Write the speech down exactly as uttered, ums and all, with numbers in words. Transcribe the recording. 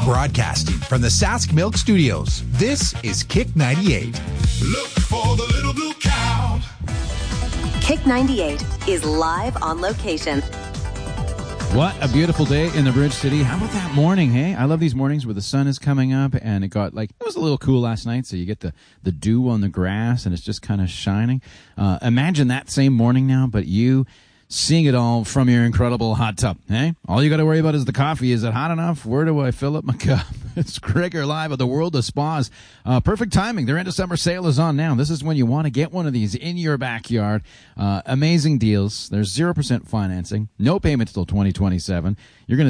Broadcasting from the Sask Milk Studios, this is Kick ninety-eight. Look for the little blue cow. Kick ninety-eight is live on location. What a beautiful day in the Bridge City. How about that morning, hey? I love these mornings where the sun is coming up and it got like, it was a little cool last night, so you get the, the dew on the grass and it's just kind of shining. Uh, imagine that same morning now, but you seeing it all from your incredible hot tub, hey? All you got to worry about is the coffee. Is it hot enough? Where do I fill up my cup? It's Gregor live at the World of Spas. Uh, perfect timing. Their end of summer sale is on now. This is when you want to get one of these in your backyard. Uh, amazing deals. There's zero percent financing. No payments till twenty twenty-seven. You're going to